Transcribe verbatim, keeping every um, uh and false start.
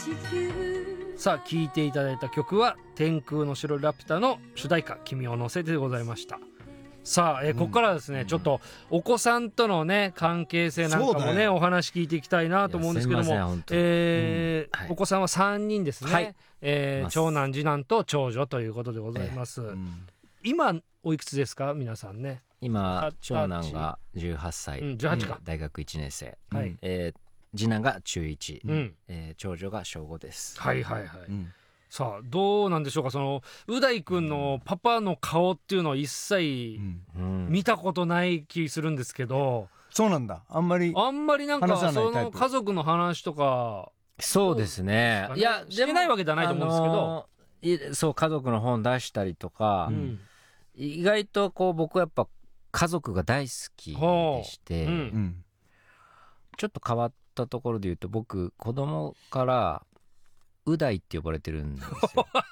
さあ聴いていただいた曲は天空の城ラピュタの主題歌君を乗せてでございました。さあ、えー、ここからはですね、うん、ちょっとお子さんとのね関係性なんかもねお話聞いていきたいなと思うんですけども、えーうんはい、お子さんはさんにんですね、はいえー、長男次男と長女ということでございます、えーうん、今おいくつですか皆さんね。 今長男がじゅうはっさい、うん、じゅうはちか大学いちねん生、はいえー、次男が中いち、うんえー、長女が小ごです。 はいはいはい、うんさあどうなんでしょうか。そのう大くんのパパの顔っていうのを一切見たことない気するんですけど、 そうなんだ。あんまりあんまりなんかその家族の話とかそうですね。 いやしてないわけじゃないと思うんですけど、 あのー、そう家族の本出したりとか、うん、意外とこう僕はやっぱ家族が大好きでして、うん、ちょっと変わったところで言うと僕子供からう大って呼ばれてるんですよ